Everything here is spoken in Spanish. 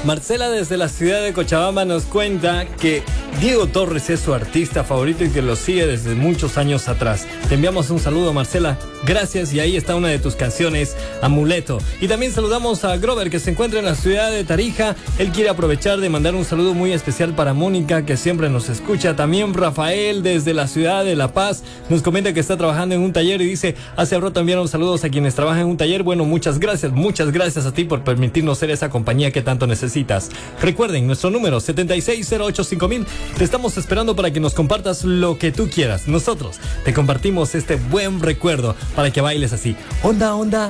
Marcela desde la ciudad de Cochabamba nos cuenta que Diego Torres es su artista favorito y que lo sigue desde muchos años atrás. Te enviamos un saludo, Marcela. Gracias, y ahí está una de tus canciones, Amuleto. Y también saludamos a Grover, que se encuentra en la ciudad de Tarija. Él quiere aprovechar de mandar un saludo muy especial para Mónica, que siempre nos escucha. También Rafael desde la ciudad de La Paz nos comenta que está trabajando en un taller y dice, hace rato enviaron saludos a quienes trabajan en un taller. Bueno, muchas gracias a ti por permitirnos ser esa compañía que tanto necesitas. Recuerden, nuestro número 76085000. Te estamos esperando para que nos compartas lo que tú quieras. Nosotros te compartimos este buen recuerdo para que bailes así. Onda, onda.